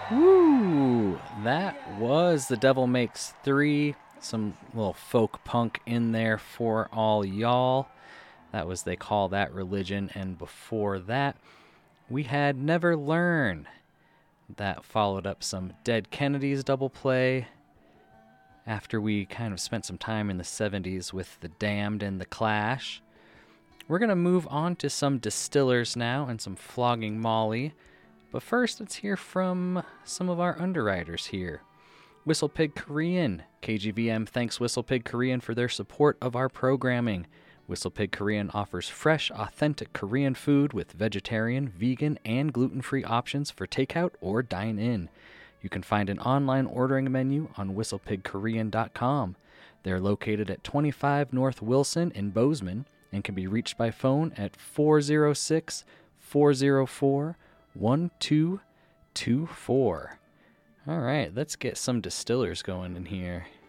Woo! That was The Devil Makes Three. Some little folk punk in there for all y'all. That was They Call That Religion. And before that, we had Never Learn. That followed up some Dead Kennedys double play. After we kind of spent some time in the 70s with The Damned and The Clash. We're going to move on to some Distillers now and some Flogging Molly. But first, let's hear from some of our underwriters here. Whistlepig Korean. KGVM thanks Whistlepig Korean for their support of our programming. Whistlepig Korean offers fresh, authentic Korean food with vegetarian, vegan, and gluten-free options for takeout or dine-in. You can find an online ordering menu on whistlepigkorean.com. They're located at 25 North Wilson in Bozeman and can be reached by phone at 406-404-1224. All right, let's get some Distillers going in here.